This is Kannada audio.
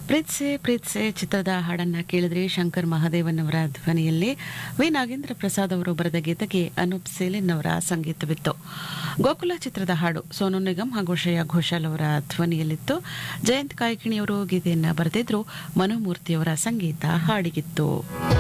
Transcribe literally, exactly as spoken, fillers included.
ಪ್ರೀತ್ಸೆ ಪ್ರೀತ್ಸೆ ಚಿತ್ರದ ಹಾಡನ್ನ ಕೇಳಿದ್ರೆ ಶಂಕರ್ ಮಹಾದೇವನ್ ಅವರ ಧ್ವನಿಯಲ್ಲಿ ವಿ ನಾಗೇಂದ್ರ ಪ್ರಸಾದ್ ಅವರು ಬರೆದ ಗೀತೆಗೆ ಅನೂಪ್ ಸೇಲಿನ್ ಅವರ ಸಂಗೀತವಿತ್ತು. ಗೋಕುಲ ಚಿತ್ರದ ಹಾಡು ಸೋನು ನಿಗಮ್ ಹಾಗೂ ಶ್ರೇಯಾ ಘೋಷಾಲ್ ಅವರ ಧ್ವನಿಯಲ್ಲಿತ್ತು. ಜಯಂತ್ ಕಾಯ್ಕಿಣಿಯವರು ಗೀತೆಯನ್ನ ಬರೆದಿದ್ರು, ಮನೋಮೂರ್ತಿಯವರ ಸಂಗೀತ ಹಾಡಿಗಿತ್ತು.